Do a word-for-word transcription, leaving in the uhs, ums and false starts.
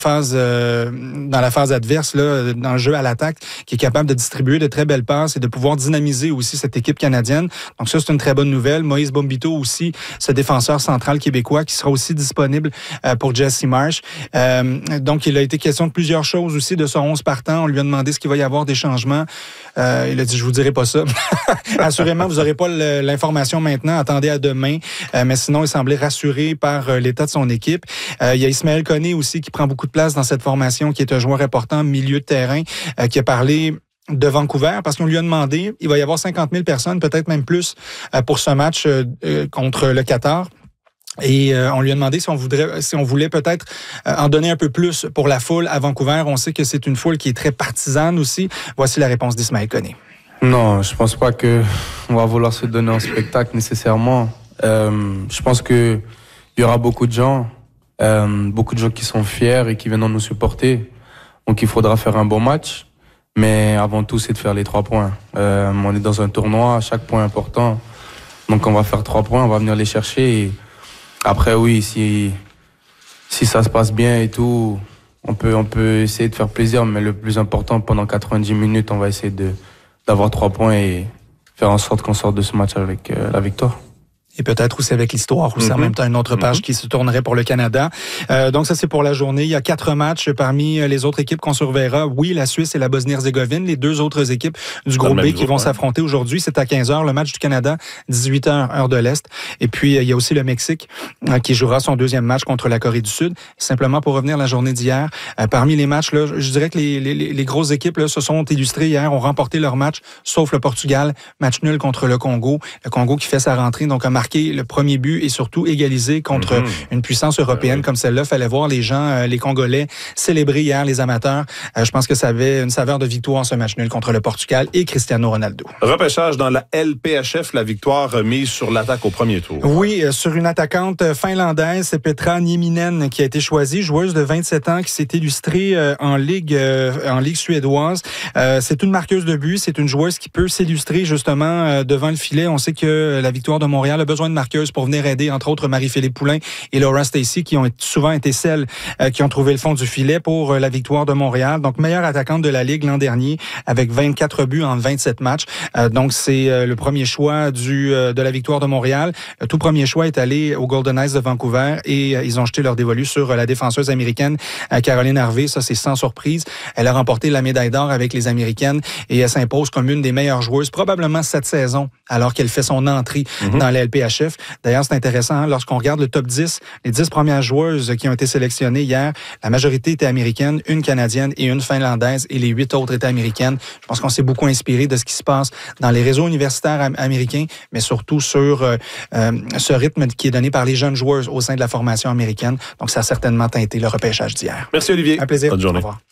phase euh, dans la phase adverse, là, dans le jeu à l'attaque, qui est capable de distribuer de très belles passes et de pouvoir dynamiser aussi cette équipe canadienne. Donc ça, c'est une très bonne nouvelle. Moïse Bombito aussi, ce défenseur central québécois qui sera aussi disponible euh, pour Jesse Marsh. Euh, donc, il a été question de plusieurs choses aussi de son onze partant. On lui a demandé ce qu'il va y avoir des changements. Euh, il a dit, je vous dirai pas ça. Assurément, vous n'aurez pas l'information maintenant. Attendez à demain. Euh, mais sinon, il semblait rassuré par euh, l'état de son équipe. Euh, il y a Ismaël Koné aussi qui prend beaucoup de place dans cette formation, qui est un joueur important, milieu de terrain, euh, qui a parlé de Vancouver, parce qu'on lui a demandé, il va y avoir cinquante mille personnes, peut-être même plus, euh, pour ce match euh, contre le Qatar. Et euh, on lui a demandé si on voudrait, si on voulait peut-être euh, en donner un peu plus pour la foule à Vancouver. On sait que c'est une foule qui est très partisane aussi. Voici la réponse d'Ismaël Koné. Non, je pense pas que on va vouloir se donner un spectacle nécessairement. Euh, je pense que il y aura beaucoup de gens, euh, beaucoup de gens qui sont fiers et qui viendront nous supporter. Donc il faudra faire un bon match. Mais avant tout, c'est de faire les trois points. Euh, on est dans un tournoi, chaque point est important. Donc on va faire trois points, on va venir les chercher. Et après, oui, si, si ça se passe bien et tout, on peut, on peut essayer de faire plaisir. Mais le plus important, pendant quatre-vingt-dix minutes, on va essayer de, d'avoir trois points et faire en sorte qu'on sorte de ce match avec euh, la victoire. Et peut-être aussi avec l'histoire, aussi mm-hmm. en même temps une autre page mm-hmm. qui se tournerait pour le Canada. Euh, donc ça, c'est pour la journée. Il y a quatre matchs parmi les autres équipes qu'on surveillera. Oui, la Suisse et la Bosnie-Herzégovine, les deux autres équipes du groupe B qui vont ouais. s'affronter aujourd'hui. C'est à quinze heures, le match du Canada, dix-huit heures, heure de l'Est. Et puis, il y a aussi le Mexique euh, qui jouera son deuxième match contre la Corée du Sud. Simplement pour revenir à la journée d'hier, euh, parmi les matchs, là, je dirais que les, les, les grosses équipes là, se sont illustrées hier, ont remporté leur match, sauf le Portugal. Match nul contre le Congo. Le Congo qui fait sa rentrée, donc a marqué le premier but et surtout égalisé contre mm-hmm. une puissance européenne oui. comme celle-là. Fallait voir les gens, euh, les Congolais, célébrer hier, les amateurs. Euh, je pense que ça avait une saveur de victoire, ce match nul contre le Portugal et Cristiano Ronaldo. Repêchage dans la L P H F, la victoire mise sur l'attaque au premier tour. Oui, euh, sur une attaquante finlandaise, c'est Petra Nieminen qui a été choisie, joueuse de vingt-sept ans qui s'est illustrée euh, en ligue euh, en ligue suédoise. Euh, c'est une marqueuse de but, c'est une joueuse qui peut s'illustrer justement euh, devant le filet. On sait que la victoire de Montréal a besoin de marqueuses pour venir aider, entre autres, Marie-Philippe Poulin et Laura Stacey, qui ont souvent été celles euh, qui ont trouvé le fond du filet pour euh, la victoire de Montréal. Donc, meilleure attaquante de la Ligue l'an dernier, avec vingt-quatre buts en vingt-sept matchs. Euh, donc, c'est euh, le premier choix du euh, de la victoire de Montréal. Le tout premier choix est allé aux Golden Knights de Vancouver et euh, ils ont jeté leur dévolu sur euh, la défenseuse américaine euh, Caroline Harvey. Ça, c'est sans surprise. Elle a remporté la médaille d'or avec les Américaines et elle s'impose comme une des meilleures joueuses, probablement cette saison, alors qu'elle fait son entrée mm-hmm. dans la L P H F. D'ailleurs, c'est intéressant, hein, lorsqu'on regarde le top dix, les dix premières joueuses qui ont été sélectionnées hier, la majorité étaient américaines, une canadienne et une finlandaise, et les huit autres étaient américaines. Je pense qu'on s'est beaucoup inspiré de ce qui se passe dans les réseaux universitaires am- américains, mais surtout sur euh, euh, ce rythme qui est donné par les jeunes joueuses au sein de la formation américaine. Donc, ça a certainement teinté le repêchage d'hier. Merci, Olivier. Un plaisir. Bonne journée. Au revoir.